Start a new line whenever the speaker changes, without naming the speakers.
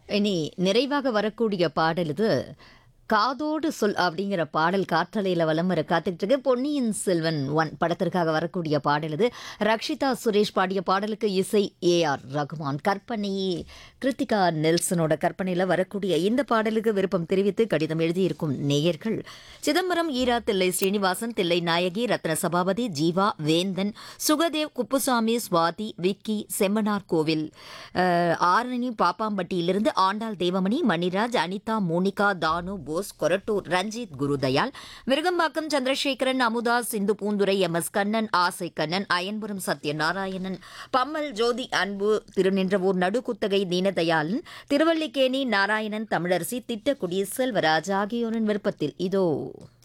இனி நிறைவாக வரக்கூடிய பாடல் இது காதோடு சொல் அப்படிங்கிற பாடல் காற்றலையில் வலம் வர காத்துக்கிட்டு இருக்கு. பொன்னியின் செல்வன் 1 படத்திற்காக வரக்கூடிய பாடல் இது. ரக்ஷிதா சுரேஷ் பாடிய பாடலுக்கு இசை ஏஆர் ரகுமான், கற்பனை கிருத்திகா நெல்சனோட கற்பனையில் வரக்கூடிய இந்த பாடலுக்கு விருப்பம் தெரிவித்து கடிதம் எழுதியிருக்கும் நேயர்கள் சிதம்பரம், ஈரா, தில்லை ஸ்ரீனிவாசன், தில்லை நாயகி, ரத்ன சபாபதி, ஜீவா, வேந்தன், சுகதேவ், குப்புசாமி, சுவாதி, விக்கி, செம்மனார் கோவில், ஆரணி பாப்பாம்பட்டியிலிருந்து ஆண்டாள் தேவமணி, மணிராஜ், அனிதா, மோனிகா, தானு, கொரட்டூர், ரஞ்சித், குருதயால், விருகம்பாக்கம் சந்திரசேகரன், அமுதா, சிந்து பூந்துரை, எம்.எஸ். கண்ணன், ஆசை கண்ணன், அயன்புரம் சத்யநாராயணன், பம்மல் ஜோதி, அன்பு, திருநின்றவூர் நடுக்குத்தகை தீனதயாளன், திருவல்லிக்கேணி நாராயணன், தமிழரசி, திட்டக்குடி செல்வராஜ் ஆகியோரின் விருப்பத்தில் இதோ.